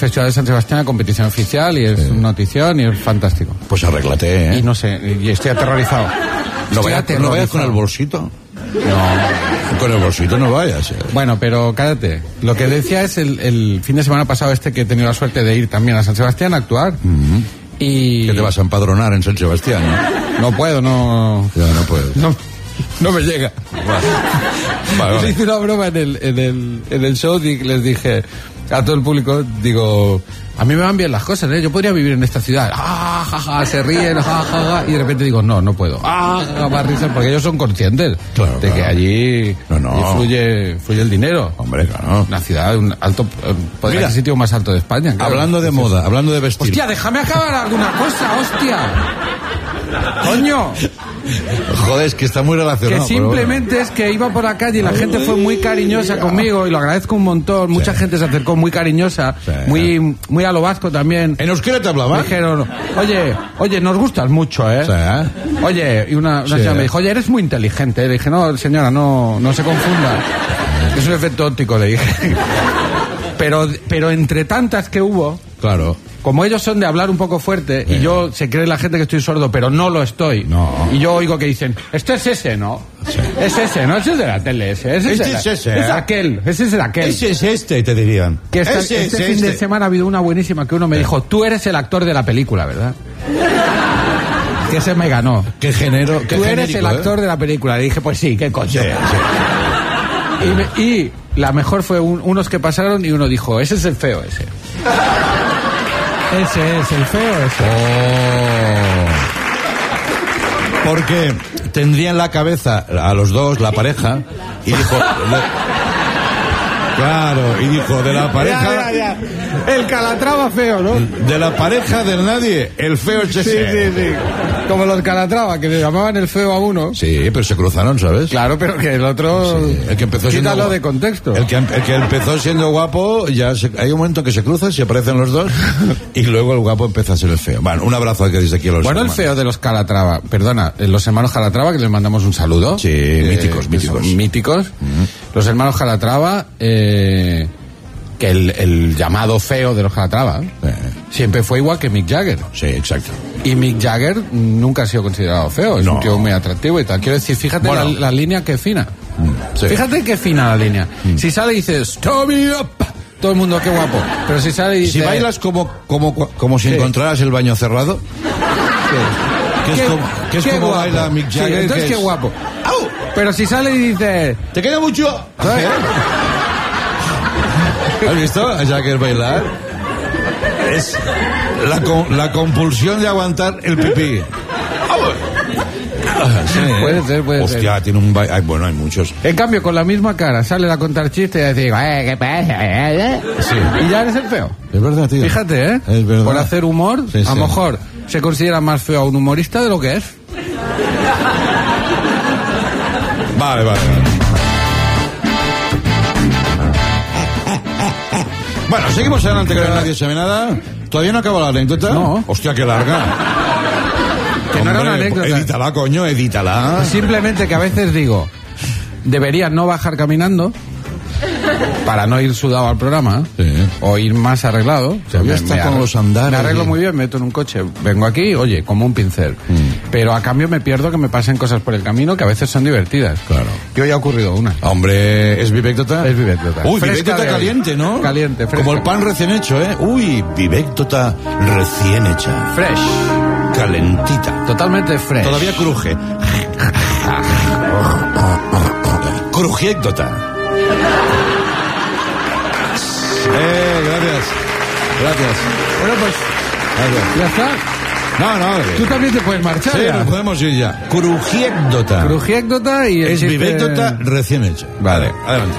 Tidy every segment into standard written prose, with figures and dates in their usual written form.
Festival de San Sebastián a competición oficial y es una notición y es fantástico. Pues arréglate, ¿eh? Y no sé, y estoy aterrorizado. ¿No vayas con el bolsito? No. Con el bolsito no vayas. Bueno, pero cállate. Lo que decía es el fin de semana pasado que he tenido la suerte de ir también a San Sebastián a actuar. Y... ¿Que te vas a empadronar en San Sebastián? No puedo, no... Ya, no puedes. No me llega. Vale. Hice una broma en el show y les dije a todo el público, digo, a mí me van bien las cosas, ¿eh? Yo podría vivir en esta ciudad. ¡Ah, ja, ja! Se ríen, ja, ja, ja. Y de repente digo, no puedo. ¡Ah, ja, más risas! Porque ellos son conscientes de que allí fluye el dinero. Hombre, claro. Una ciudad, un alto, podría ser el sitio más alto de España. Claro. Hablando de moda, hablando de vestir. ¡Hostia, déjame acabar alguna cosa, hostia! ¡Coño! Joder, es que está muy relacionado. Que simplemente es que iba por la calle y la gente fue muy cariñosa conmigo y lo agradezco un montón. Mucha gente se acercó muy cariñosa, muy a lo vasco también. ¿En euskera te hablaba? Me dijeron, oye, nos gustas mucho, ¿eh? Sí. Oye, y una señora me dijo, oye, eres muy inteligente. Le dije, no, señora, no se confunda. Es un efecto óptico, le dije. Pero entre tantas que hubo... Claro. Como ellos son de hablar un poco fuerte y yo se cree la gente que estoy sordo, pero no lo estoy. No. Y yo oigo que dicen, este es ese, ¿no? Sí. Es ese, ¿no? Ese es de la tele, ese. Ese es ese. Es aquel, ese es el aquel. Ese es este, te dirían. Que este fin de semana ha habido una buenísima que uno me dijo, tú eres el actor de la película, ¿verdad? Que ese me ganó. Qué género, qué tú eres el actor de la película. Le dije, pues sí, qué coño. Sí. Y la mejor fue unos que pasaron y uno dijo, ese es el feo ese. Ese es el feo ese. Porque tendría en la cabeza a los dos, la pareja, y dijo... Claro, y dijo, de la pareja... Ya. El Calatrava feo, ¿no? De la pareja del nadie, el feo es ese. Sí. Como los Calatrava, que le llamaban el feo a uno. Sí, pero se cruzaron, ¿sabes? Claro, pero que el otro... Sí. El que empezó siendo... Quítalo de contexto. El que empezó siendo guapo, hay un momento que se cruzan, se aparecen los dos, y luego el guapo empieza a ser el feo. Bueno, un abrazo que desde aquí a los hermanos. El feo de los Calatrava, perdona, los hermanos Calatrava, que les mandamos un saludo. Sí, míticos. Los hermanos Calatrava, que el llamado feo de los Calatrava siempre fue igual que Mick Jagger. Sí, exacto. Y Mick Jagger nunca ha sido considerado feo, es un tío muy atractivo y tal. Quiero decir, fíjate la línea que fina. Sí. Fíjate qué fina la línea. Si sale y dices, "Stop me up", todo el mundo, qué guapo. Pero si sale y dice... Si bailas como si encontraras el baño cerrado... Sí. Que es como baila Mick Jagger. Sí, entonces qué guapo. ¡Au! Pero si sale y dice... ¿Te queda mucho? ¿Has visto a Jagger bailar? Es la compulsión de aguantar el pipí. Sí, puede ser. Hostia, tiene un baile. Bueno, hay muchos. En cambio, con la misma cara, sale a contar chistes y decir, ¿qué pasa? Sí. Y ya eres el feo. Es verdad, tío. Fíjate, ¿eh? Es verdad. Por hacer humor, a lo mejor se considera más feo a un humorista de lo que es. Vale. Bueno, seguimos adelante, que nadie sabe nada. ¿Todavía no acaba la anécdota? No. Hostia, qué larga. Que no era una anécdota. Edítala, coño, edítala. Simplemente que a veces digo, deberías no bajar caminando para no ir sudado al programa, o ir más arreglado. O sea, con los andares. Me arreglo muy bien, me meto en un coche, vengo aquí, oye, como un pincel. Pero a cambio me pierdo que me pasen cosas por el camino que a veces son divertidas. Claro. Que hoy ha ocurrido una. Hombre, ¿es Vivéctota? Es Vivéctota. Uy, Vivéctota caliente, ¿no? Caliente, fresca. Como el pan recién hecho, ¿eh? Uy, Vivéctota recién hecha. Fresh. Calentita. Totalmente fresh. Todavía cruje. Crujiéctota. Gracias. Bueno, pues, ya está. No. Tú también te puedes marchar. Sí, ya. nos podemos ir ya. Crujiéctota y es Vivéctota recién hecha. Vale, adelante.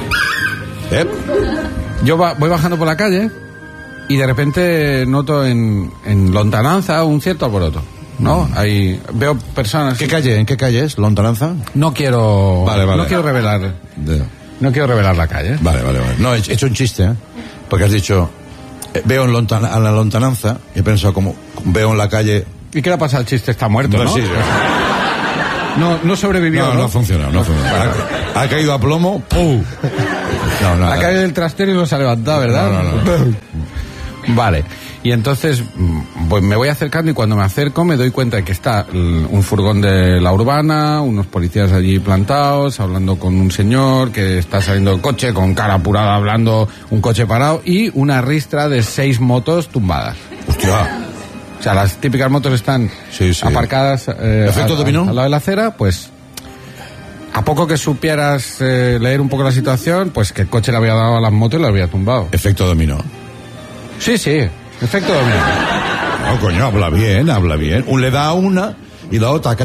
Yo voy bajando por la calle y de repente noto en lontananza un cierto alboroto, ¿no? Ahí veo personas... ¿En qué calle es? ¿Lontananza? No quiero... Vale. No quiero revelar... No quiero revelar la calle. Vale. No, he hecho un chiste, ¿eh? Porque has dicho... Veo a la lontananza y he pensado como... Veo en la calle... ¿Y qué le pasa al chiste? Está muerto, ¿no? Sí. No sobrevivió, ¿no? No ha funcionado. Ha caído a plomo. ¡Pum! Ha caído el trastero y no se ha levantado, ¿verdad? No. Vale, y entonces pues me voy acercando y cuando me acerco me doy cuenta de que está un furgón de la urbana, unos policías allí plantados, hablando con un señor que está saliendo del coche con cara apurada hablando, un coche parado y una ristra de 6 motos tumbadas. Hostia. O sea, las típicas motos están aparcadas ¿Efecto dominó? al lado de la acera, pues a poco que supieras leer un poco la situación, pues que el coche le había dado a las motos y le había tumbado. Efecto dominó. Sí, efecto dominó. No, coño, habla bien. Le da a una y luego taca.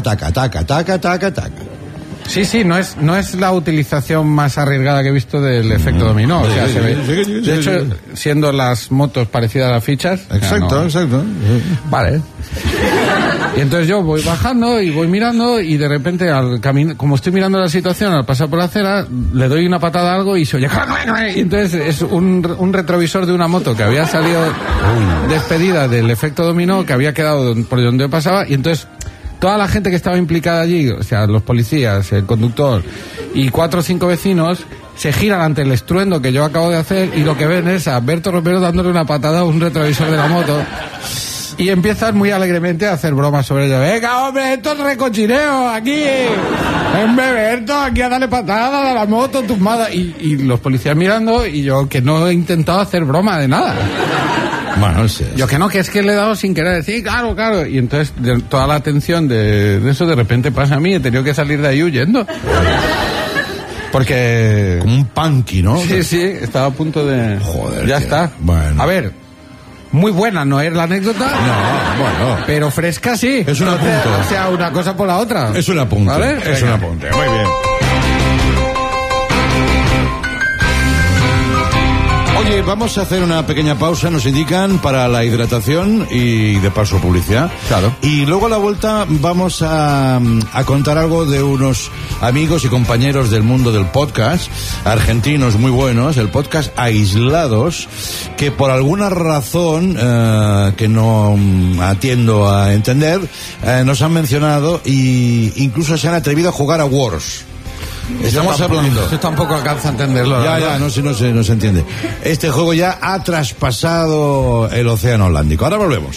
Sí, no es la utilización más arriesgada que he visto del efecto dominó. O sea, se ve. De hecho, siendo las motos parecidas a las fichas. Exacto. Vale. Y entonces yo voy bajando y voy mirando y de repente al caminar, como estoy mirando la situación al pasar por la acera, le doy una patada a algo y se oye. Y entonces es un retrovisor de una moto que había salido despedida del efecto dominó, que había quedado por donde yo pasaba, y entonces toda la gente que estaba implicada allí, o sea, los policías, el conductor y 4 o 5 vecinos, se giran ante el estruendo que yo acabo de hacer y lo que ven es a Berto Romero dándole una patada a un retrovisor de la moto. Y empiezan muy alegremente a hacer bromas sobre ello. ¡Venga, hombre, esto es recochineo aquí! ¡En Berto, aquí a darle patada a la moto tumbada! Y los policías mirando y yo que no he intentado hacer broma de nada. Bueno, sí. Yo que no, que es que le he dado sin querer. Sí, claro. Y entonces toda la atención de eso de repente pasa a mí. He tenido que salir de ahí huyendo. Porque... Como un punky, ¿no? Sí, estaba a punto de... Joder. Ya está. Bueno. A ver... Muy buena, ¿no es la anécdota? No, bueno. Pero fresca sí. Es un apunte. O sea, una cosa por la otra. Es un apunte. ¿Vale? Es un apunte. Muy bien. Oye, vamos a hacer una pequeña pausa, nos indican, para la hidratación y de paso publicidad. Claro. Y luego a la vuelta vamos a contar algo de unos amigos y compañeros del mundo del podcast, argentinos muy buenos, el podcast Aislados, que por alguna razón que no atiendo a entender, nos han mencionado y incluso se han atrevido a jugar a Wars. Estamos hablando. Yo tampoco alcanzo a entenderlo. Ya, no se entiende. Este juego ya ha traspasado el océano Atlántico. Ahora volvemos.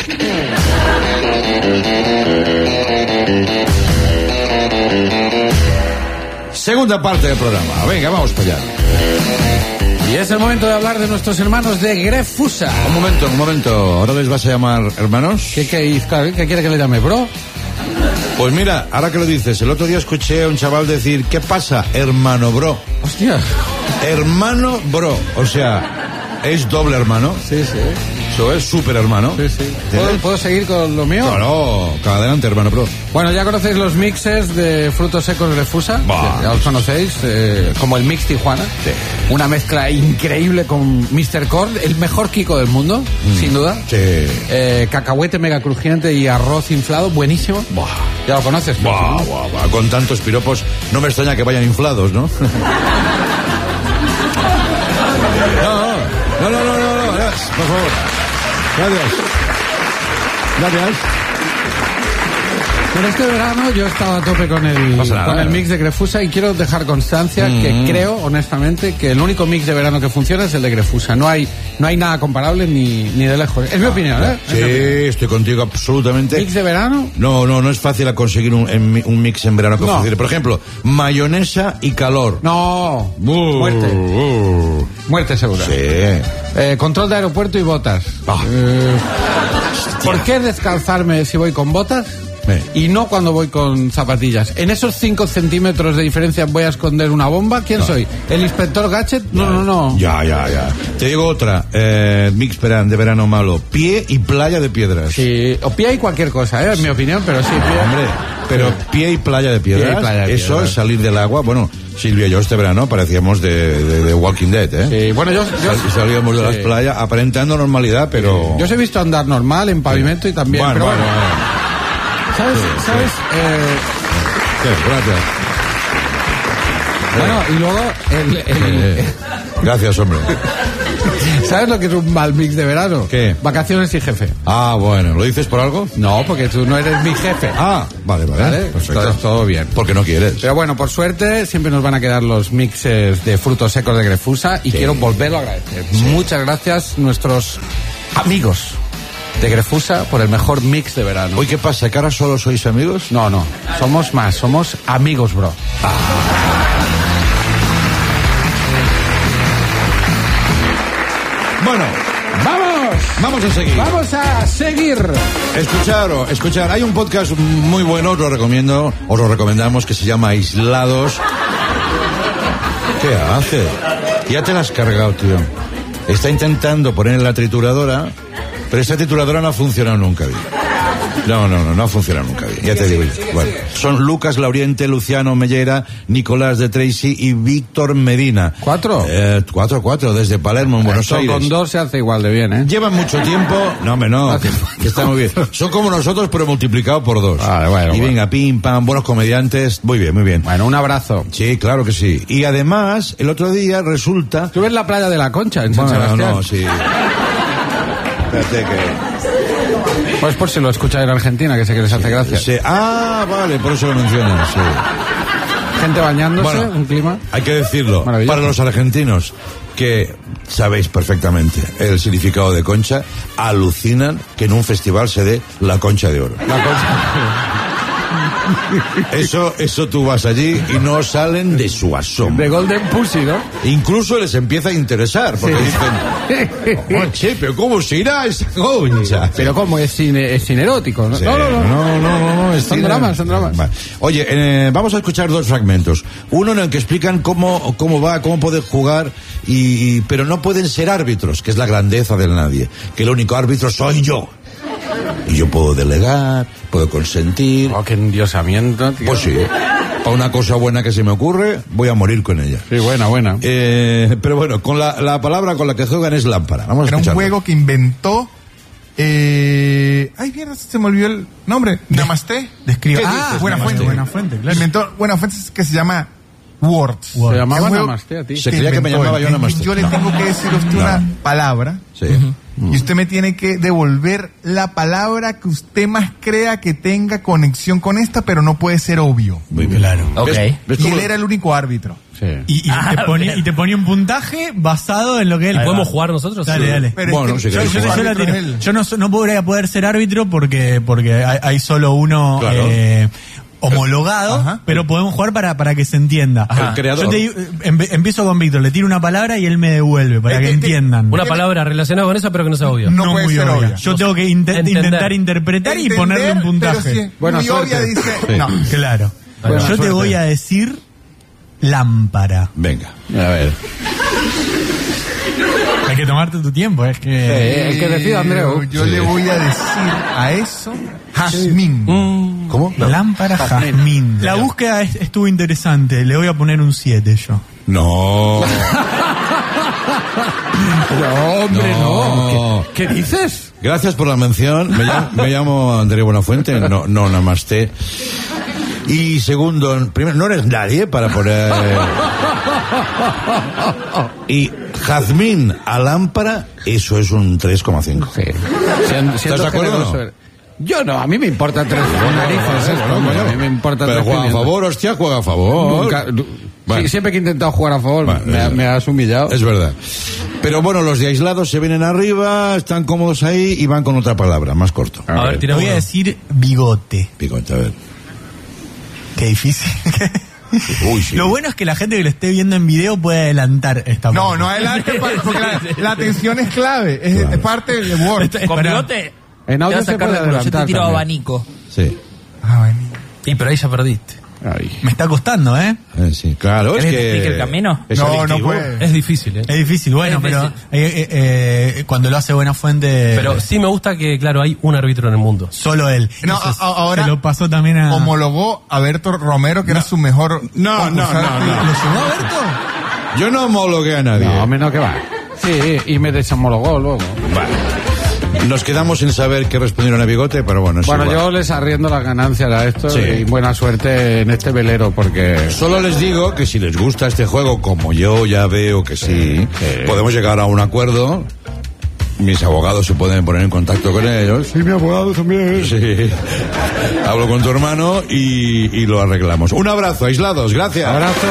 Segunda parte del programa. Venga, vamos para allá. Y es el momento de hablar de nuestros hermanos de Grefusa. Un momento. ¿Ahora les vas a llamar hermanos? ¿Qué quiere que le llame, bro? Pues mira, ahora que lo dices, el otro día escuché a un chaval decir, ¿qué pasa, hermano bro? Hostia. Hermano bro, o sea, es doble hermano. Sí. Eso es súper hermano. Sí. ¿Puedo seguir con lo mío? Claro, adelante, hermano bro. Bueno, ya conocéis los mixes de frutos secos Grefusa. Ya los conocéis, como el Mix Tijuana. Sí. Una mezcla increíble con Mr. Corn, el mejor Kiko del mundo, sin duda. Sí. Cacahuete mega crujiente y arroz inflado, buenísimo. Buah. Ya lo conoces. Buah. Con tantos piropos, no me extraña que vayan inflados, ¿no? No, por favor. Gracias. Pero este verano yo he estado a tope con el mix de Grefusa y quiero dejar constancia que creo, honestamente, que el único mix de verano que funciona es el de Grefusa. No hay nada comparable ni de lejos. Es mi opinión, ¿eh? Sí, estoy contigo absolutamente. ¿Mix de verano? No es fácil conseguir un mix en verano que funcione. Por ejemplo, mayonesa y calor. No. Muerte segura. Sí. Control de aeropuerto y botas. ¿Por qué descalzarme si voy con botas? Y no cuando voy con zapatillas. En esos 5 centímetros de diferencia voy a esconder una bomba. ¿Quién soy? ¿El inspector Gadget? No. Ya. Te digo otra. Mix de verano malo. Pie y playa de piedras. Sí, o pie y cualquier cosa, en mi opinión, pero sí. Hombre, pero pie y playa de piedras. Eso es salir del agua. Bueno, Silvia y yo este verano parecíamos de Walking Dead, ¿eh? Sí, bueno, yo salíamos de las playas aparentando normalidad, pero... Yo os he visto andar normal en pavimento y también, bueno. ¿Sabes? Gracias. Bueno, y luego Gracias, hombre. ¿Sabes lo que es un mal mix de verano? ¿Qué? Vacaciones y jefe. Ah, bueno, ¿lo dices por algo? No, porque tú no eres mi jefe. Ah, vale. Perfecto. Todo bien. Porque no quieres. Pero bueno, por suerte siempre nos van a quedar los mixes de frutos secos de Grefusa y quiero volverlo a agradecer. Sí. Muchas gracias, nuestros amigos de Grefusa por el mejor mix de verano. Uy, ¿qué pasa? ¿Que ahora solo sois amigos? No, somos más, somos amigos, bro. Bueno, vamos a seguir. Vamos a seguir. Escuchar. Hay un podcast muy bueno, os lo recomendamos, que se llama Aislados. ¿Qué hace? Ya te la has cargado, tío. Está intentando poner en la trituradora, pero esta trituradora no ha funcionado nunca bien. No ha funcionado nunca bien. Ya te digo yo. Bueno, son Lucas Lauriente, Luciano Mellera, Nicolás de Tracy y Víctor Medina. ¿Cuatro? Cuatro, desde Palermo, en Buenos Aires. Con dos se hace igual de bien, ¿eh? Llevan mucho tiempo. No, que está muy bien. Son como nosotros, pero multiplicado por dos. Bueno, y venga, pim, pam, buenos comediantes. Muy bien, muy bien. Bueno, un abrazo. Sí, claro que sí. Y además, el otro día resulta... ¿Tú ves la playa de la Concha en San Sebastián? No, sí. Espérate que... Pues por si lo escucháis en Argentina, que sé que les hace gracia. Sí. Ah, vale, por eso lo mencionas, sí. Gente bañándose, Bueno, un clima. Hay que decirlo, maravilloso. para los argentinos, que sabéis perfectamente el significado de concha, alucinan que en un festival se dé la concha de oro. La Concha. Eso tú vas allí y no salen de su asombro. De Golden Pussy, ¿no? Incluso les empieza a interesar, porque dicen, oye, pero ¿cómo se irá esa concha? Pero ¿cómo? Es cine erótico, ¿no? Sí. No. es Son cine. dramas. Vale. Oye, vamos a escuchar dos fragmentos. Uno en el que explican cómo pueden jugar, pero no pueden ser árbitros, que es la grandeza del nadie. Que el único árbitro soy yo. Y yo puedo delegar, puedo consentir. Oh, qué endiosamiento, tío. Pues sí. Para una cosa buena que se me ocurre, voy a morir con ella. Sí, buena. Pero bueno, con la palabra con la que juegan es lámpara. Vamos a Era un escucharlo. juego que inventó... Ay, mierda, se me olvidó el nombre. Namaste. ¿Qué dices, Buenafuente. Buenafuente, claro. Inventó Buenafuente, que se llama Words. Se llamaba Es un juego Namaste a ti. Se creía que me inventó llamaba él. yo Namaste. Yo le No. tengo que decir a usted una palabra. Sí. Y usted me tiene que devolver la palabra que usted más crea que tenga conexión con esta, pero no puede ser obvio. Muy bien. Claro. ¿Ves Y cómo- él era el único árbitro. Sí. Y te ponía un puntaje basado en lo que él... ¿Podemos jugar nosotros? Dale. Pero Bueno, es si que querés yo- jugar. yo Yo la árbitro tiro. es él. Yo no voy a poder ser árbitro porque hay solo uno Claro. homologado, Ajá. pero podemos jugar para que se entienda. El creador. Yo te digo, empiezo con Víctor, le tiro una palabra y él me devuelve para que entiendan. Una palabra relacionada con eso, pero que no sea obvio. No puede muy ser obvia. obvia. Yo tengo que Entender. intentar interpretar y ponerle un puntaje. Pero si Buena muy suerte. obvia dice... Sí. No. Claro. Buena Yo te suerte. voy a decir lámpara. Venga. A ver. Hay que tomarte tu tiempo, es que... El que decida, Andreu. Yo Sí. le voy a decir a eso jazmín. ¿Cómo? Lámpara jazmín. La búsqueda estuvo interesante. Le voy a poner un 7 yo. No. No, hombre, No. ¿Qué dices? Gracias por la mención. Me llamo Andrés Buenafuente. No, namaste. Y segundo, primero, no eres nadie para poner... Y jazmín a lámpara, eso es un 3,5. Sí. ¿Estás de acuerdo o no? Yo no, a mí me importa tres narices esto, hombre, a mí me importa Pero tres juega a pimientos. favor, hostia, juega a favor. Nunca- Bueno. Sí, siempre que he intentado jugar a favor Bueno, me has humillado. Es verdad. Pero bueno, los de aislados se vienen arriba, están cómodos ahí y van con otra palabra, más corto. A ver, Te tira voy a uno. decir bigote. Picote, a ver. Qué difícil. Uy, sí. Lo bueno es que la gente que lo esté viendo en video puede adelantar esta No, parte. no adelante, porque la atención es clave. Es parte del Word. Con Espera. bigote En te audio vas a se sacar puede de culo. Yo te adelantar tiro también. abanico. Sí. Ah, bueno. Sí, pero ahí ya perdiste. Ay. Me está costando, ¿eh? Sí, claro, es ¿Querés que te que... explique el camino? es No, adictivo. no puede. Es difícil, ¿eh? Es difícil, bueno, Es pero difícil. cuando lo hace Buenafuente... Pero sí me gusta que, claro, hay un árbitro en el mundo. Solo él. No, Entonces, ahora se lo pasó también a... homologó a Berto Romero, que era su mejor... No. ¿Lo llevó a Berto? Yo no homologué a nadie. No, menos que va. Sí, y me deshomologó luego. Vale. Nos quedamos sin saber qué respondieron a Bigote, pero bueno, es Bueno, igual. yo les arriendo las ganancias a esto Sí. y buena suerte en este velero porque... Solo les digo que si les gusta este juego, como yo ya veo que sí, podemos llegar a un acuerdo. Mis abogados se pueden poner en contacto con ellos. Sí, mi abogado también. Sí. Hablo con tu hermano y lo arreglamos. Un abrazo, aislados. Gracias. Abrazo.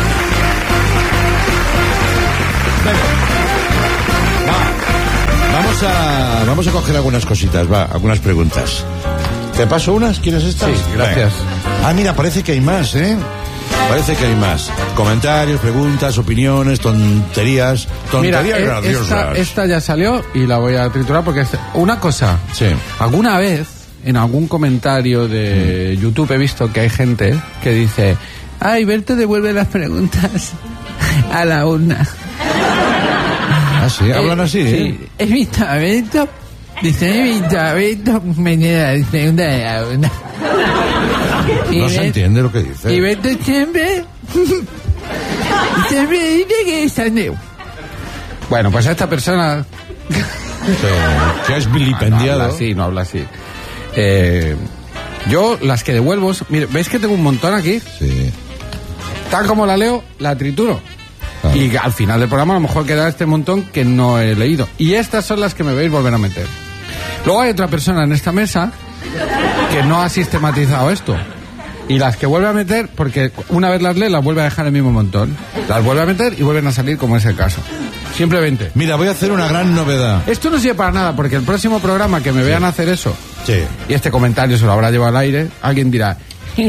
Vamos Vamos a coger algunas cositas, algunas preguntas. ¿Te paso unas? ¿Quieres estas? Sí, gracias. Venga. Mira, parece que hay más, ¿eh? Parece que hay más. Comentarios, preguntas, opiniones, tonterías Mira, graciosas. esta ya salió y la voy a triturar porque una cosa. Sí. Alguna vez, en algún comentario de YouTube he visto que hay gente que dice: ay, Berto devuelve las preguntas a la urna. Ah, sí, hablan así, ¿eh? Sí, he visto a Berto, me queda la pregunta de la urna. No se entiende lo que dice. Y Berto siempre dice que es Andreu. Bueno, pues a esta persona Que es vilipendiado. No habla así. Yo las que devuelvo, mire, ¿veis que tengo un montón aquí? Sí. Tal como la leo, la trituro. Claro. Y al final del programa a lo mejor queda este montón que no he leído. Y estas son las que me veis volver a meter. Luego hay otra persona en esta mesa que no ha sistematizado esto. Y las que vuelve a meter, porque una vez las lee, las vuelve a dejar en el mismo montón. Las vuelve a meter y vuelven a salir como es el caso. Simplemente. Mira, voy a hacer una gran novedad. Esto no sirve para nada, porque el próximo programa que me vean hacer eso, Sí. y este comentario se lo habrá llevado al aire, alguien dirá: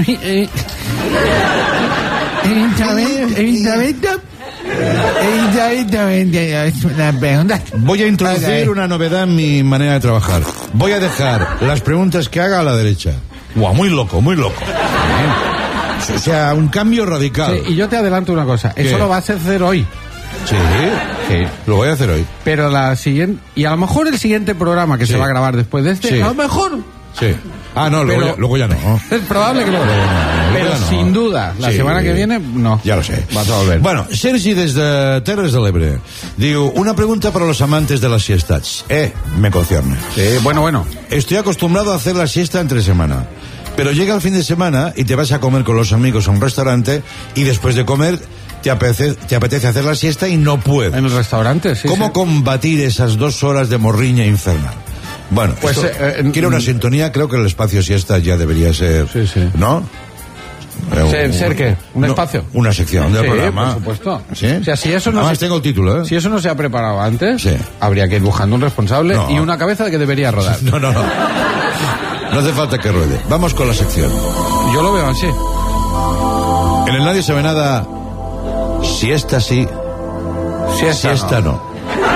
Voy a introducir una novedad en mi manera de trabajar. Voy a dejar las preguntas que haga a la derecha. Guau, muy loco, muy loco. O sea, un cambio radical. Sí, y yo te adelanto una cosa, ¿Qué? eso lo vas a hacer hoy. Sí, lo voy a hacer hoy. Pero la siguiente, y a lo mejor el siguiente programa que Sí. se va a grabar después de este, Sí. a lo mejor Sí. Ah, no, Pero- luego ya no. es probable que lo pero ya no. sin duda, la Sí. semana que viene, no. Ya lo sé. Vas a volver. Bueno, Sergi des de Terres de l'Ebre. Digo, una pregunta para los amantes de las siestas. Me concierne. Sí, bueno. Estoy acostumbrado a hacer la siesta entre semana. Pero llega el fin de semana y te vas a comer con los amigos a un restaurante y después de comer te apetece hacer la siesta y no puedes. En el restaurante, sí. ¿Cómo sí. combatir esas 2 horas de morriña infernal? Bueno, Pues, esto quiere una sintonía, creo que el espacio siesta ya debería ser, Sí. ¿no? ¿Ser qué? ¿Un espacio? Una sección del Sí, programa. por supuesto. ¿Sí? O sea, si eso no Además se- tengo el título, ¿eh? Si eso no se ha preparado antes, Sí. habría que ir buscando un responsable No. y una cabeza que debería rodar. No. No hace falta que ruede. Vamos con la sección. Yo lo veo así. En el Nadie Sabe Nada, siesta sí, siesta no.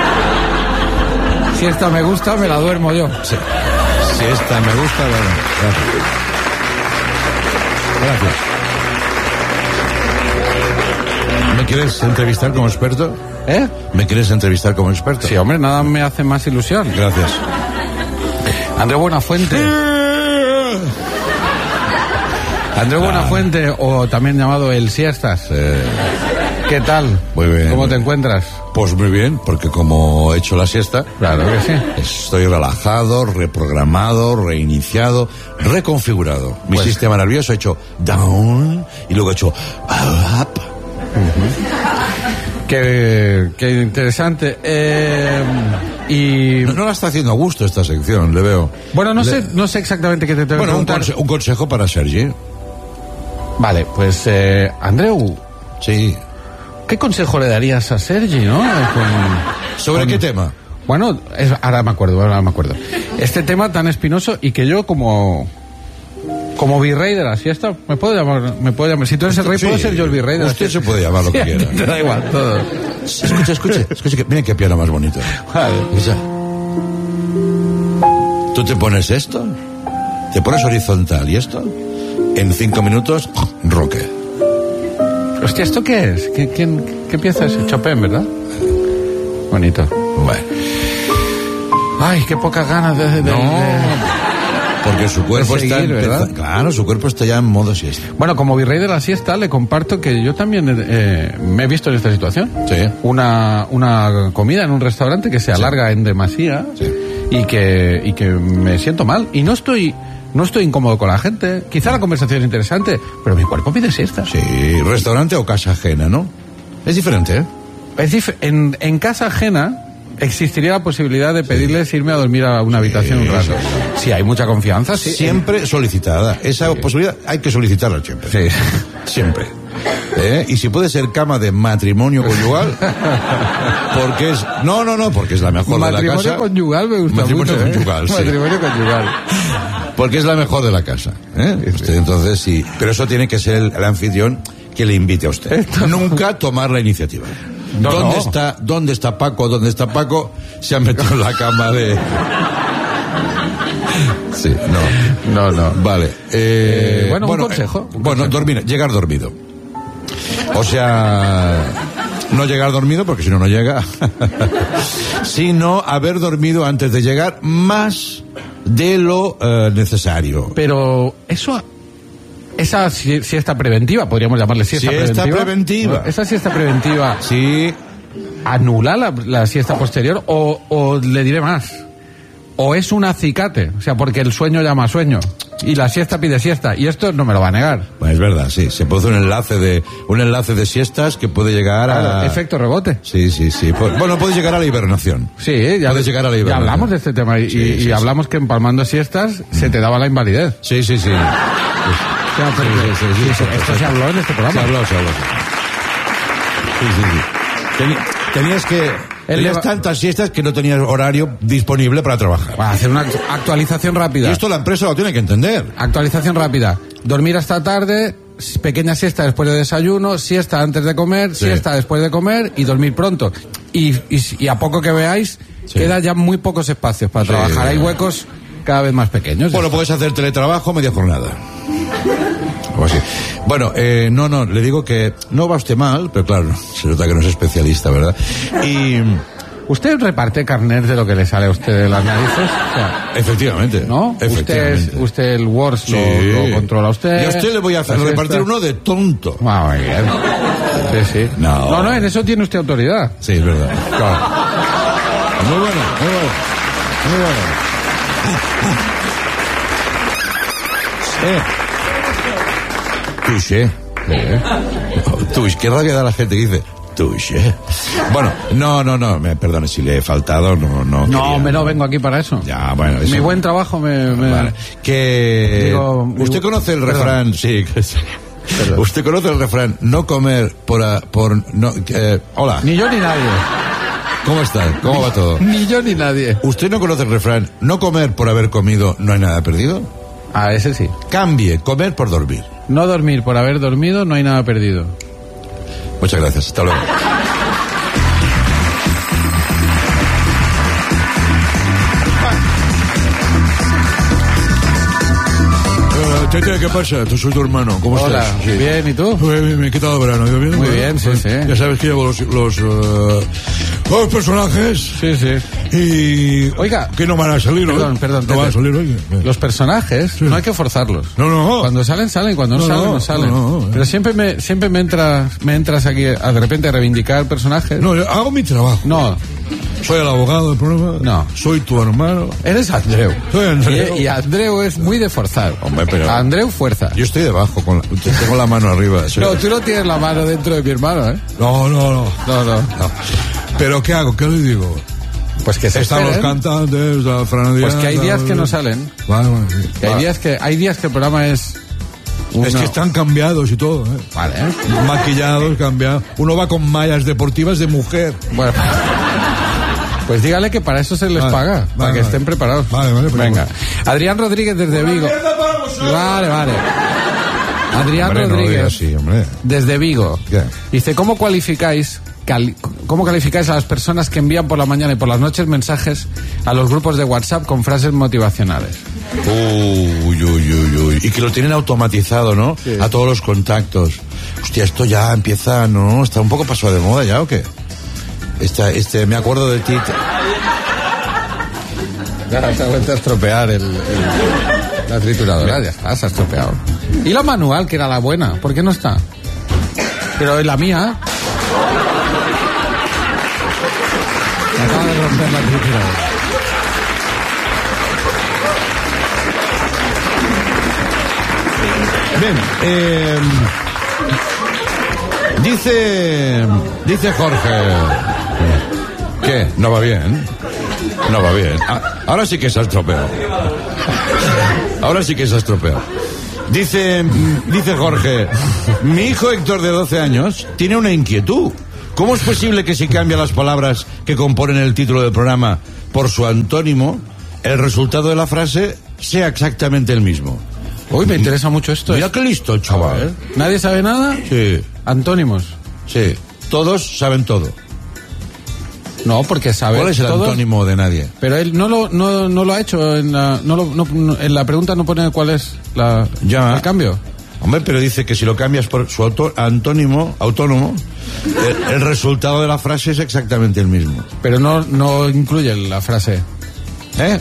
Si esta me gusta, me la duermo yo. Sí. Siesta me gusta, bueno. Gracias. ¿Me quieres entrevistar como experto? ¿Eh? ¿Me quieres entrevistar como experto? Sí, hombre, nada me hace más ilusión. Gracias. Andrés Buenafuente. Andrés Buenafuente, o también llamado el Siestas. ¿Qué tal? Muy bien. ¿Cómo te encuentras? Pues muy bien, porque como he hecho la siesta, Claro que sí. estoy relajado, reprogramado, reiniciado, reconfigurado. Mi Pues- sistema nervioso ha hecho down y luego ha hecho up. Qué interesante. Y No la está haciendo a gusto esta sección, le veo. bueno, no sé exactamente qué te tengo que Bueno, preguntar. un consejo para Sergi. Vale, pues Andreu, Sí. ¿qué consejo le darías a Sergi, no? ¿Sobre qué tema? Bueno, ahora me acuerdo. Este tema tan espinoso y que yo como virrey de la siesta, me puedo llamar, si tú eres el rey, Sí, puedo ser yo el virrey de la usted siesta. se puede llamar lo que Sí, quiera. te da igual, todo. Escucha, que, mira qué piano más bonito. Vale. Escucha. Tú te pones esto, te pones horizontal y esto, en 5 minutos, roque. Hostia, ¿esto qué es? ¿Qué pieza es? Chopin, ¿verdad? Bonito. Bueno, Ay, qué pocas ganas de porque su cuerpo de seguir, está ¿verdad? claro, su cuerpo está ya en modo siesta. Bueno, como virrey de la siesta, le comparto que yo también me he visto en esta situación. Sí. Una comida en un restaurante que se alarga en demasía Sí. y que me siento mal. Y no estoy incómodo con la gente. Quizá la conversación es interesante, pero mi cuerpo pide siesta. Sí, restaurante o casa ajena, ¿no? Es diferente, ¿eh? En casa ajena existiría la posibilidad de pedirles irme a dormir a una habitación un rato. Si hay mucha confianza, sí. Siempre solicitada. Esa posibilidad hay que solicitarla siempre. Sí. Siempre. Y si puede ser cama de matrimonio conyugal, porque es... No, porque es la mejor de la casa. Matrimonio conyugal me gusta Matrimonio mucho. conyugal, sí. Matrimonio conyugal. Porque es la mejor de la casa. Usted, entonces sí. Pero eso tiene que ser el anfitrión que le invite a usted. Nunca tomar la iniciativa. ¿Dónde está Paco? ¿Dónde está Paco? Se ha metido en la cama de... Sí, no. Vale. Un consejo. Llegar dormido. O sea, no llegar dormido, porque si no llega. Sino haber dormido antes de llegar más de lo necesario. Pero esa siesta preventiva, podríamos llamarle siesta preventiva. Esa siesta preventiva. Sí. ¿Anula la siesta posterior o le diré más? ¿O es un acicate? O sea, porque el sueño llama sueño y la siesta pide siesta, y esto no me lo va a negar. Pues es verdad, sí. Se produce un enlace de siestas que puede llegar a... Efecto rebote. Sí. Bueno, puede llegar a la hibernación. Sí, ya hablamos de este tema y hablamos que empalmando siestas se te daba la invalidez. Sí. Esto se habló en este programa. Se habló. Sí. Tenías tantas siestas que no tenías horario disponible para trabajar. Para hacer una actualización rápida. Y esto la empresa lo tiene que entender. Actualización rápida. Dormir hasta tarde, pequeña siesta después de desayuno, siesta antes de comer, siesta después de comer y dormir pronto. Y a poco que veáis, queda ya muy pocos espacios para trabajar. Hay huecos cada vez más pequeños. Bueno, puedes hacer teletrabajo media jornada. O así. Bueno, no, le digo que no va usted mal, pero claro, se nota que no es especialista, ¿verdad? Y... ¿Usted reparte carnets de lo que le sale a usted de las narices? O sea, efectivamente. ¿No? Efectivamente. Usted el Word lo controla usted. Y a usted le voy a repartir uno de tonto. Muy bien. Sí. No, en eso tiene usted autoridad. Sí, es verdad. Claro. Muy bueno. Touché. Touché. Qué rabia da la gente que dice touché. Bueno, no, me perdone si le he faltado, no. No vengo aquí para eso. Ya, bueno. Mi buen trabajo me... Vale. ¿Usted conoce el refrán? Sí. ¿Usted conoce el refrán? No comer hola. Ni yo ni nadie. ¿Cómo está? ¿Cómo va todo? Ni yo ni nadie. ¿Usted no conoce el refrán? No comer por haber comido, no hay nada perdido. Ese sí. Cambie, comer por dormir. No dormir por haber dormido, no hay nada perdido. Muchas gracias, hasta luego. Tete, ¿qué pasa? Tú soy tu hermano, ¿cómo estás? Sí. Bien, ¿y tú? Bien, ¿qué tal el verano? ¿Yo bien? Muy bien, sí. Ya sabes que llevo los personajes. Sí. Y... Oiga. Que no van a salir, ¿no? Perdón. No van a salir hoy. Los personajes, no hay que forzarlos. No. Cuando salen, cuando no salen. Pero siempre me entras aquí de repente a reivindicar personajes. No, yo hago mi trabajo. No. Soy el abogado del programa. No. Soy tu hermano. Eres Andreu. Soy Andreu. Y Andreu es muy de forzar. Hombre, pero... Andreu fuerza. Yo estoy debajo, tengo la mano arriba. No, tú no tienes la mano dentro de mi hermano, ¿eh? No. ¿Pero qué hago? ¿Qué le digo? Pues que se están los cantantes, la franadía. Pues que hay días que no salen. Vale. Hay días que el programa es... Es que están cambiados y todo, ¿eh? Vale. Maquillados, cambiados. Uno va con mallas deportivas de mujer. Bueno... Pues dígale que para eso se les paga, para que estén preparados. Vale. Venga. Adrián Rodríguez desde Vigo. Vale. Adrián Rodríguez desde Vigo. ¿Qué? Dice, ¿cómo calificáis a las personas que envían por la mañana y por las noches mensajes a los grupos de WhatsApp con frases motivacionales? Uy. Y que lo tienen automatizado, ¿no? Sí. A todos los contactos. Hostia, esto ya empieza, ¿no? Está un poco pasado de moda ya, ¿o qué? Me acuerdo del Tito. Ya se ha vuelto a estropear la trituradora, ya está, se ha estropeado. ¿Y la manual, que era la buena? ¿Por qué no está? Pero es la mía. Me acaba de romper la trituradora. Bien, dice Jorge. ¿Qué? No va bien. Ahora sí que se ha estropeado. Dice Jorge, mi hijo Héctor de 12 años tiene una inquietud. ¿Cómo es posible que si cambia las palabras que componen el título del programa por su antónimo, el resultado de la frase sea exactamente el mismo? Uy, me interesa mucho esto. Mira qué listo el chaval. ¿Nadie sabe nada? Sí, Antónimos. sí. Todos saben todo. No, porque sabe. ¿Cuál es el todos, antónimo de nadie? Pero él no lo ha hecho. En en la pregunta no pone cuál es Ya. el cambio. Hombre, pero dice que si lo cambias por su autónomo, el resultado de la frase es exactamente el mismo. Pero no incluye la frase. ¿Eh?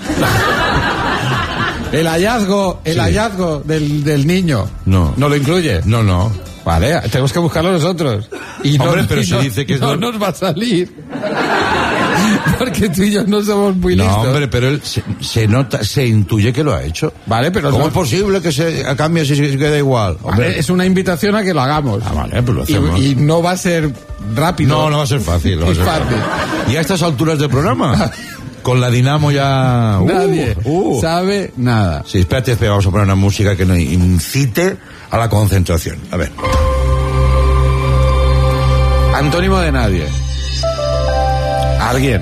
El hallazgo del niño. No. ¿No lo incluye? No. Vale, tenemos que buscarlo nosotros. Y Hombre, pero se dice que no es nos va a salir. Porque tú y yo no somos muy listos. No, hombre, pero él se nota, se intuye que lo ha hecho. Vale, pero ¿Cómo no- es posible que se cambie si se queda igual? Hombre. Es una invitación a que lo hagamos. Ah, vale, pues lo hacemos. Y no va a ser rápido. No va a ser fácil. No va a Es ser fácil. Y a estas alturas del programa, con la Dinamo ya... Nadie sabe nada. Sí, espérate, vamos a poner una música que nos incite a la concentración. A ver. Antónimo de nadie. Alguien.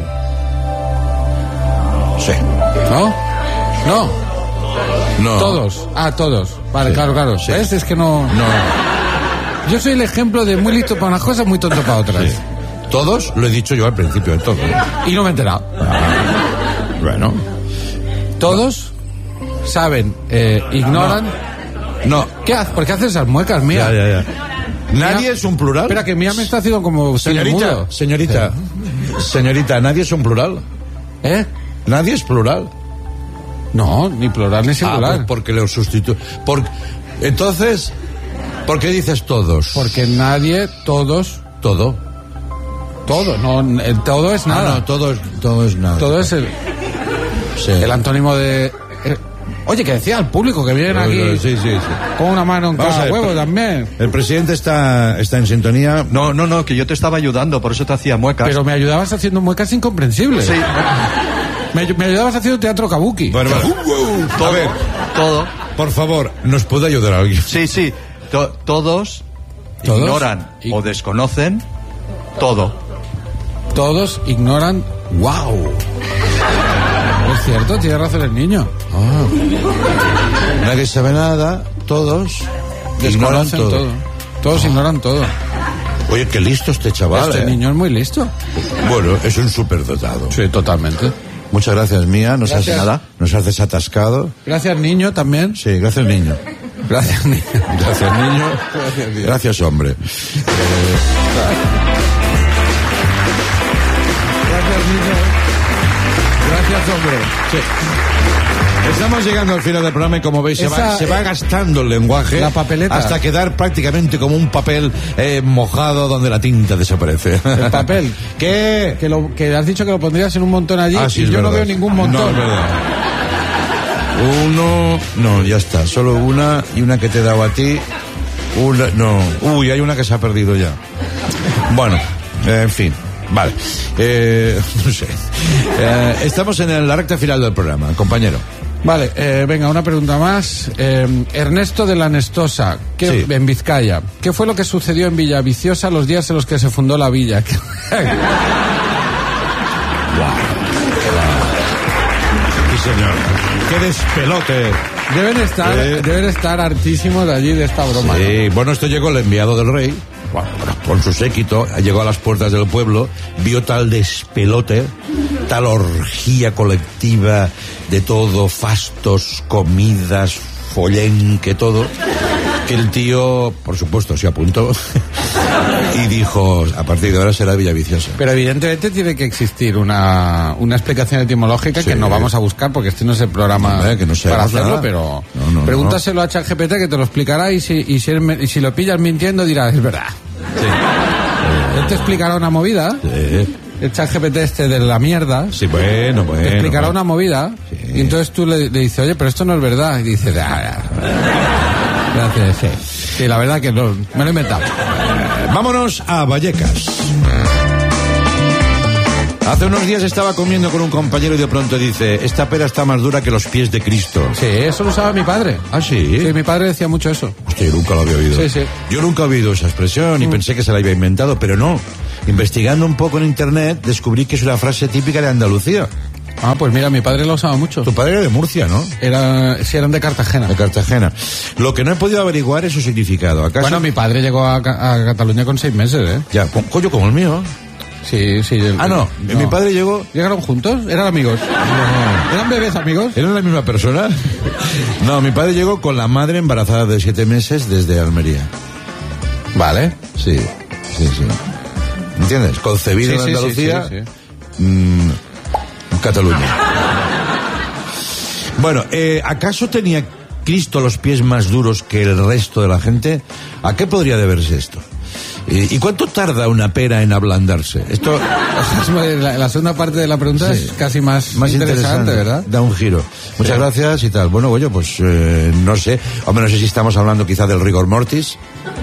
Sí. ¿No? No. No. Todos. Todos. Vale, Sí. claro. Sí. ¿Ves? Es que no... Yo soy el ejemplo de muy listo para unas cosas, muy tonto para otras. Sí. Todos, lo he dicho yo al principio de todo. Y no me he enterado. Bueno. Todos saben, ignoran... No. ¿Qué haces? ¿Por qué haces esas muecas, mía? Ya. ¿Nadie es un plural? Espera, que mía me está haciendo como... Señorita, señorita, ¿nadie es un plural? ¿Eh? ¿Nadie es plural? No, ni plural ni singular. Pues porque lo sustituye. Entonces, ¿por qué dices todos? Porque nadie, todos, Todo. todo. No, todo es nada. No, todo es nada. Todo es Sí. el antónimo de... oye, que decía al público que vienen aquí Sí. con una mano en Vamos a cada ver, huevo también. El presidente está en sintonía. No, que yo te estaba ayudando, por eso te hacía muecas. Pero me ayudabas haciendo muecas incomprensibles. Sí, Me ayudabas haciendo teatro kabuki. Bueno, todo, a ver, todo. por favor, ¿nos puede ayudar alguien? Sí, todos ¿Todos? ignoran o desconocen todo. Todos ignoran... ¡Wow! Es cierto, tiene razón el niño. Nadie sabe nada, todos ignoran Desconocen todo. Todos ignoran todo. Oye, qué listo este chaval. Este niño es muy listo. Bueno, es un superdotado. Sí, totalmente. Muchas gracias, Mía. Gracias. Nos haces atascado. Gracias, niño, también. Sí, gracias, niño. Gracias, niño. Gracias, niño. Gracias, hombre. Gracias, niño. Gracias, hombre. Sí. Estamos llegando al final del programa y como veis se va gastando el lenguaje La papeleta. hasta quedar prácticamente como un papel mojado donde la tinta desaparece. El papel. ¿Qué? Que has dicho que lo pondrías en un montón allí Sí, y es yo no verdad. veo ningún montón. No, es verdad. Uno, no, ya está, solo una y una que te he dado a ti. Una, no, uy, hay una que se ha perdido ya. Bueno, en fin, vale. No sé. Estamos en la recta final del programa, compañero. Vale, venga, una pregunta más. Ernesto de la Nestosa, Sí. en Vizcaya. ¿Qué fue lo que sucedió en Villaviciosa los días en los que se fundó la villa? Sí, señor. ¡Qué despelote! Deben estar hartísimos de allí de esta broma. ¿no? Sí, bueno, esto llegó el enviado del rey, con su séquito, llegó a las puertas del pueblo, vio tal despelote, tal orgía colectiva de todo, fastos, comidas, follenque, todo, que el tío, por supuesto, se apuntó y dijo, a partir de ahora será Villaviciosa. Pero evidentemente tiene que existir una explicación etimológica Sí. que no vamos a buscar porque este no es el programa Hombre, que no para sabemos hacerlo, nada. pero No. pregúntaselo a ChatGPT que te lo explicará y si lo pillas mintiendo dirás, es verdad. Él te explicará una movida, el ChatGPT este de la mierda, Sí, bueno. te explicará una movida Sí. y entonces tú le dices, oye, pero esto no es verdad. Y dice, gracias, sí. Sí, la verdad que no, me lo he inventado. Vámonos a Vallecas. Hace unos días estaba comiendo con un compañero y de pronto dice, esta pera está más dura que los pies de Cristo. Sí, eso lo usaba mi padre. ¿Ah, sí? Sí, mi padre decía mucho eso. Hostia, yo nunca lo había oído. Sí, sí. Yo nunca he oído esa expresión y pensé que se la había inventado, pero no. Investigando un poco en internet, descubrí que es una frase típica de Andalucía. Ah, pues mira, mi padre la usaba mucho. Tu padre era de Murcia, ¿no? Sí, eran de Cartagena. De Cartagena. Lo que no he podido averiguar es su significado. ¿Acaso? Bueno, mi padre llegó a Cataluña con 6 meses, ¿eh? Ya, coño, como el mío. Sí. No. Mi padre llegó... ¿Llegaron juntos? ¿Eran amigos? No. ¿Eran bebés amigos? ¿Eran la misma persona? No, mi padre llegó con la madre embarazada de 7 meses desde Almería. Vale. Sí. ¿Entiendes? Concebido en Andalucía, en Cataluña. Bueno, ¿acaso tenía Cristo los pies más duros que el resto de la gente? ¿A qué podría deberse esto? ¿Y cuánto tarda una pera en ablandarse? Esto... La segunda parte de la pregunta es casi más interesante, ¿verdad? Da un giro. Muchas gracias y tal. Bueno, oye, pues no sé. Hombre, no sé si estamos hablando quizá del rigor mortis.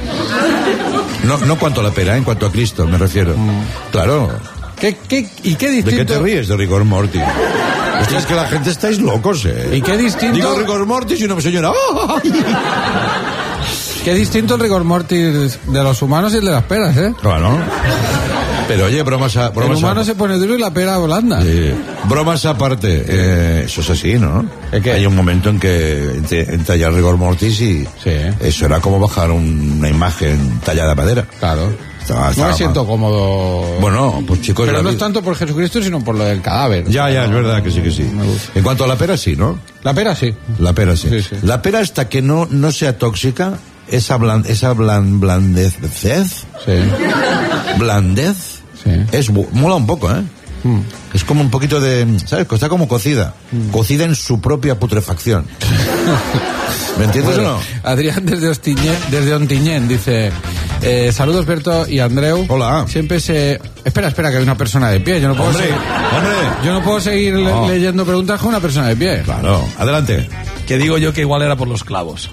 No cuanto a la pera, en cuanto a Cristo me refiero. Claro. ¿Y qué distinto? ¿De qué te ríes de rigor mortis? Hostia, es que la gente estáis locos, ¿eh? ¿Y qué distinto? Digo rigor mortis y una señora... ¡Oh! Qué distinto el rigor mortis de los humanos y el de las peras, ¿eh? Claro. Pero oye, bromas el humano se pone duro y la pera blanda. Bromas aparte, eso es así, ¿no? Hay un momento en que entra ya el rigor mortis y eso era como bajar una imagen tallada de madera. Claro. No me siento cómodo. Bueno, pues chicos... Pero no es tanto por Jesucristo, sino por lo del cadáver. Ya, es verdad que sí. En cuanto a la pera, sí, ¿no? La pera, sí. La pera, sí. La pera, hasta que no sea tóxica, esa blandez... Sí. Blandez... Sí. Mola un poco, ¿eh? Es como un poquito de... ¿Sabes? Está como cocida. Cocida en su propia putrefacción. ¿Me entiendes o no? Adrián desde Ontinyent dice... saludos Berto y Andreu. Hola. Siempre se... Espera, que hay una persona de pie. Yo no puedo Yo no puedo seguir leyendo preguntas con una persona de pie. Claro. Adelante. Que digo yo que igual era por los clavos.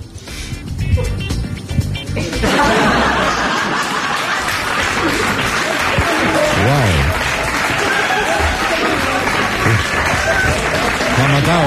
Me ha matado.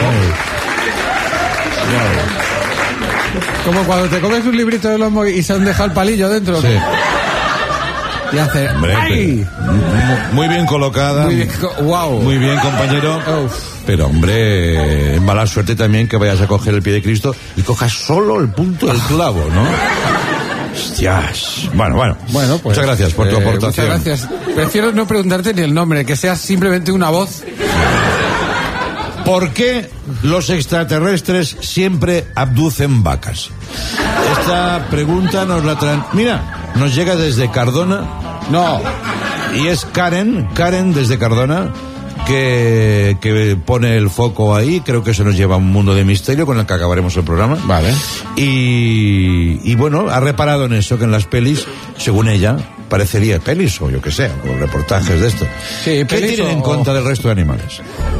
Como cuando te comes un librito de lomo y se han dejado el palillo dentro. Sí. Y hace... ¡Ay! Muy bien colocada. Muy bien, compañero. Pero, hombre, mala suerte también que vayas a coger el pie de Cristo y cojas solo el punto del clavo, ¿no? Hostias. Bueno, pues, muchas gracias por tu aportación. Muchas gracias. Prefiero no preguntarte ni el nombre, que sea simplemente una voz. ¿Por qué los extraterrestres siempre abducen vacas? Esta pregunta nos la traen... Mira, nos llega desde Cardona. No. Y es Karen desde Cardona, que pone el foco ahí. Creo que eso nos lleva a un mundo de misterio con el que acabaremos el programa. Vale. Y bueno, ha reparado en eso, que en las pelis, según ella, parecería pelis o yo qué sé, o reportajes de esto. Sí, ¿qué tienen en contra del resto de animales?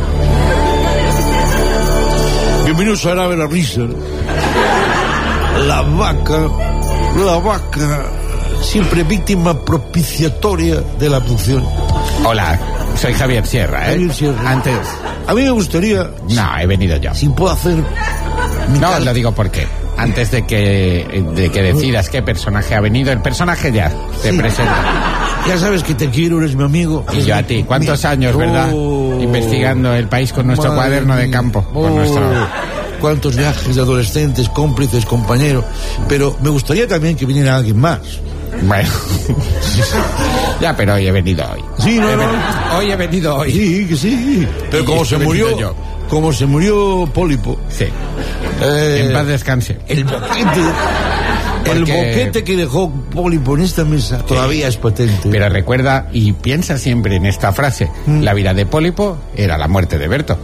Bienvenidos a Árabe la Risa. La vaca, siempre víctima propiciatoria de la abducción. Hola, soy Javier Sierra, ¿eh? Javier Sierra. Antes... A mí me gustaría... No, he venido yo. Si puedo hacer... No, lo digo porque antes de que decidas qué personaje ha venido, el personaje ya te presenta. Ya sabes que te quiero, eres mi amigo. Y yo a ti. ¿Cuántos años, verdad? Investigando el país con nuestro cuaderno de campo. Con nuestro... Cuántos viajes de adolescentes, cómplices, compañeros. Pero me gustaría también que viniera alguien más. Bueno. Ya, pero hoy he venido hoy. Sí, no. Hoy he venido hoy. Sí, que sí. Pero como se murió... Como se murió Pólipo. Sí. En paz descanse. El boquete que dejó Pólipo en esta mesa todavía es potente. Pero recuerda y piensa siempre en esta frase. La vida de Pólipo era la muerte de Berto.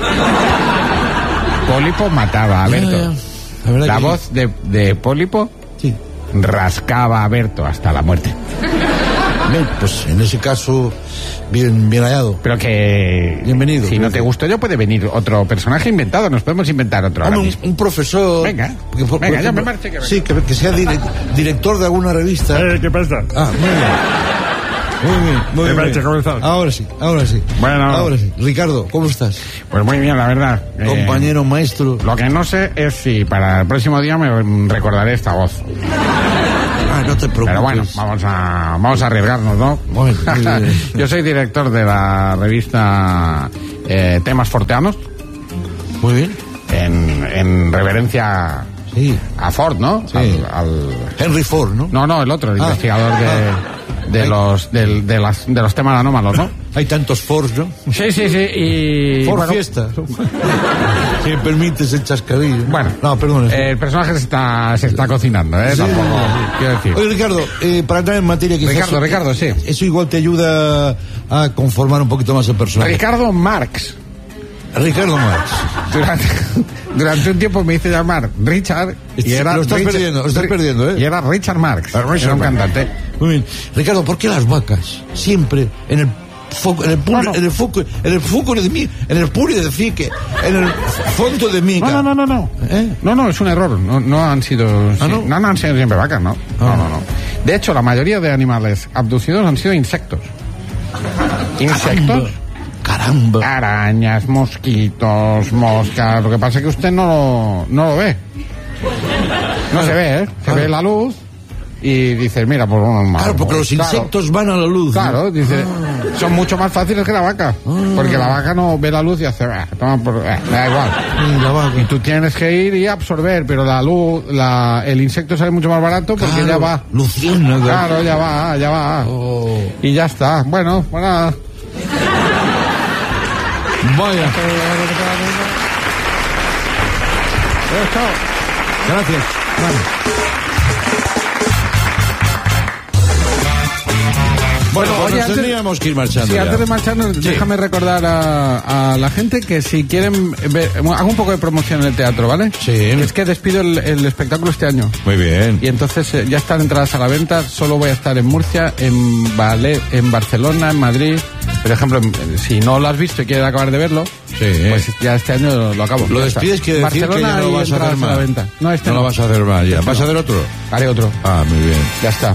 Pólipo mataba a Berto. La voz de Pólipo rascaba a Berto hasta la muerte. Pues en ese caso, bien hallado. Pero que... Bienvenido. Si no te gustó yo, puede venir otro personaje inventado. Nos podemos inventar otro ahora mismo. Un profesor... Venga, ya me marche. Sí, que sea director de alguna revista. ¿Qué pasa? Muy bien. Muy bien. parece, comenzamos? Ahora sí. Bueno. Ahora sí. Ricardo, ¿cómo estás? Pues muy bien, la verdad. Compañero, maestro. Lo que no sé es si para el próximo día me recordaré esta voz. No te preocupes. Pero bueno, vamos a arriesgarnos, ¿no? Bueno, Yo soy director de la revista Temas Forteanos. Muy bien. En reverencia a Ford, ¿no? Sí. Al Henry Ford, ¿no? No, el otro, el investigador de los temas anómalos, ¿no? Hay tantos Fords, ¿no? Sí, y... Ford bueno, Fiesta. Si me permites el chascadillo. Bueno, no, perdón. El personaje se está cocinando, ¿eh? Sí, Tampoco, quiero decir. Oye, Ricardo, para entrar en materia quizás... Ricardo, sí. Eso igual te ayuda a conformar un poquito más el personaje. Ricardo Marx. Durante un tiempo me hice llamar Richard y era... Lo estás perdiendo, ¿eh? Y era Richard Marx. Era un cantante. Muy bien. Ricardo, ¿por qué las vacas siempre en el foco de mí, en el puri de fique, en el fondo de mí? No. No, es un error. No han sido... No han sido siempre vacas, ¿no? No. De hecho, la mayoría de animales abducidos han sido insectos. ¿Insectos? Caramba. Arañas, mosquitos, moscas. Lo que pasa es que usted no lo ve. No se ve, ¿eh? Se ve la luz y dice, mira, pues normal. Claro, porque los insectos van a la luz. Claro, ¿no? Dice, son mucho más fáciles que la vaca. Porque la vaca no ve la luz y hace, toma por, da igual. La vaca. Y tú tienes que ir y absorber, pero la luz, el insecto sale mucho más barato porque ya va. Luciérnaga. Claro, ya va. Y ya está. Bueno, pues nada. Vaya. Gracias. Bueno, oye, tendríamos que ir marchando. Sí, ya. antes de marcharnos, déjame recordar a la gente que si quieren ver, hago un poco de promoción en el teatro, ¿vale? Sí. Es que despido el espectáculo este año. Muy bien. Y entonces ya están entradas a la venta. Solo voy a estar en Murcia, en Barcelona, en Madrid. Por ejemplo, si no lo has visto y quieres acabar de verlo, pues ya este año lo acabo. Lo despides, quiere decir que ya no lo vas a hacer más. No, este no lo vas a hacer más ya. ¿Vas a hacer otro? Haré otro. Ah, muy bien. Ya está.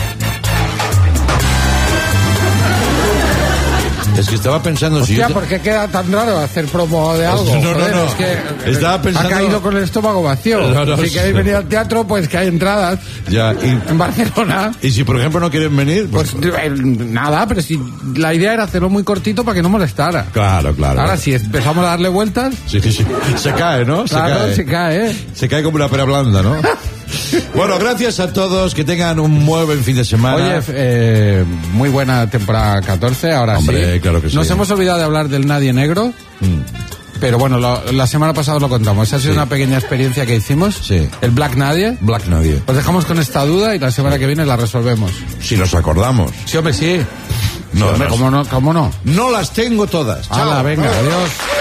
Es que estaba pensando... Hostia, si ¿por qué queda tan raro hacer promo de algo? No. Es que estaba pensando... ha caído con el estómago vacío. Si queréis venir al teatro, pues que hay entradas. Ya, en Barcelona. Y si, por ejemplo, no quieren venir... Pues nada, pero si la idea era hacerlo muy cortito para que no molestara. Claro. Ahora, si empezamos a darle vueltas... Sí. Se cae, ¿no? Se cae. Se cae como una pera blanda, ¿no? Bueno, gracias a todos, que tengan un muy buen fin de semana. Oye, muy buena temporada 14, ahora Hombre, sí. claro que sí. Nos hemos olvidado de hablar del Nadie Negro, pero bueno, la semana pasada lo contamos. Esa ha sido una pequeña experiencia que hicimos. Sí. El Black Nadie. Os dejamos con esta duda y la semana que viene la resolvemos. Si nos acordamos. Sí, hombre, sí. No, sí, hombre, ¿cómo no? No las tengo todas. Hala, Chao. venga, adiós.